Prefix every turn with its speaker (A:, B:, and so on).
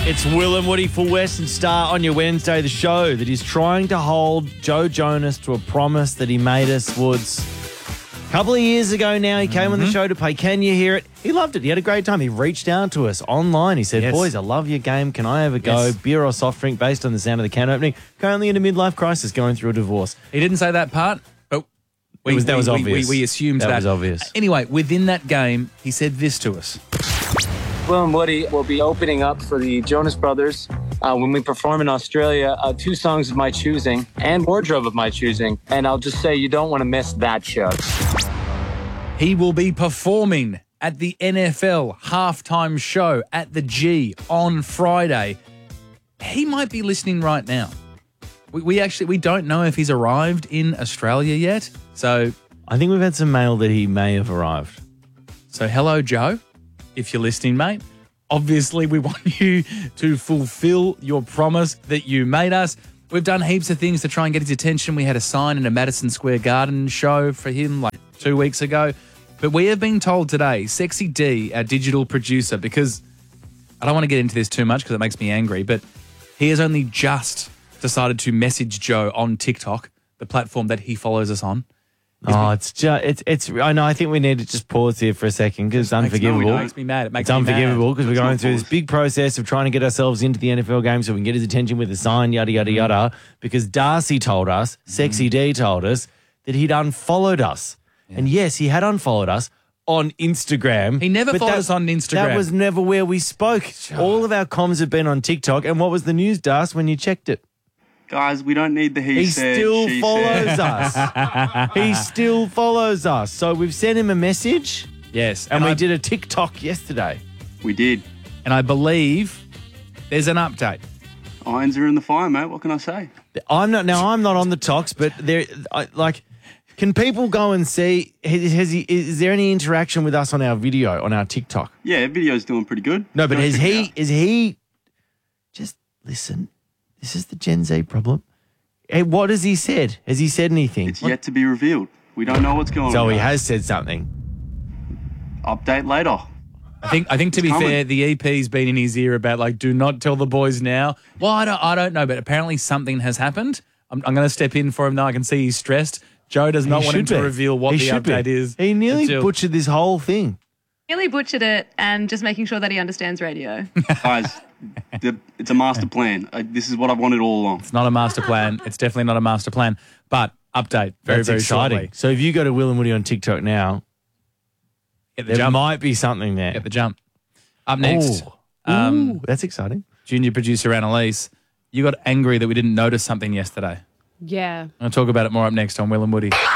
A: It's Will and Woody for Western Star on your Wednesday, the show that is trying to hold Joe Jonas to a promise that he made us, Woods. A couple of years ago now, he came on the show to play Can You Hear It? He loved it. He had a great time. He reached out to us online. He said, boys, I love your game. Can I have a go? Beer or soft drink based on the sound of the can opening. Currently in a midlife crisis, going through a divorce.
B: He didn't say that part, but
A: that was obvious.
B: We assumed that.
A: That was obvious.
B: Anyway, within that game, he said this to us.
C: Will and Woody will be opening up for the Jonas Brothers when we perform in Australia, 2 songs of my choosing and wardrobe of my choosing. And I'll just say you don't want to miss that show.
B: He will be performing at the NFL halftime show at the G on Friday. He might be listening right now. We don't know if he's arrived in Australia yet. So
A: I think we've had some mail that he may have arrived.
B: So hello, Joe. If you're listening, mate, obviously we want you to fulfill your promise that you made us. We've done heaps of things to try and get his attention. We had a sign in a Madison Square Garden show for him like 2 weeks ago. But we have been told today, Sexy D, our digital producer, because I don't want to get into this too much because it makes me angry, but he has only just decided to message Joe on TikTok, the platform that he follows us on.
A: It's. I know. I think we need to just pause here for a second because it's unforgivable.
B: It makes me mad.
A: It's unforgivable because we're going through this big process of trying to get ourselves into the NFL game so we can get his attention with a sign, yada, yada, yada. Because Darcy told us, Sexy D told us, that he'd unfollowed us. Yeah. And yes, he had unfollowed us on Instagram.
B: He never followed us on Instagram.
A: That was never where we spoke. All of our comms have been on TikTok. And what was the news, Darcy, when you checked it?
D: Guys, we don't need the
A: he
D: said,
A: still
D: she
A: follows
D: said.
A: us. He still follows us. So we've sent him a message.
B: Yes.
A: And we did a TikTok yesterday.
D: We did.
B: And I believe there's an update.
D: Irons are in the fire, mate. What can I say?
A: I'm not on the talks, but can people go and see, is there any interaction with us on our video, on our TikTok?
D: Yeah, video's doing pretty good.
A: No, but is he, just listen, this is the Gen Z problem. Hey, what has he said? Has he said anything?
D: It's yet to be revealed. We don't know what's going on.
A: So he has said something.
D: Update later.
B: I think to be fair, the EP's been in his ear about like, do not tell the boys now. Well, I don't know, but apparently something has happened. I'm going to step in for him now. I can see he's stressed. Joe does not want him to reveal what the update is.
A: He nearly butchered this whole thing.
E: Nearly butchered it and just making sure that he understands radio.
D: Guys, it's a master plan. This is what I've wanted all along.
B: It's not a master plan. It's definitely not a master plan. But update very, very
A: exciting.
B: shortly.
A: So if you go to Will and Woody on TikTok now, there might be something there.
B: Get the jump. Up next.
A: Ooh, that's exciting.
B: Junior producer Annalise, you got angry that we didn't notice something yesterday.
F: Yeah.
B: I'll talk about it more up next on Will and Woody.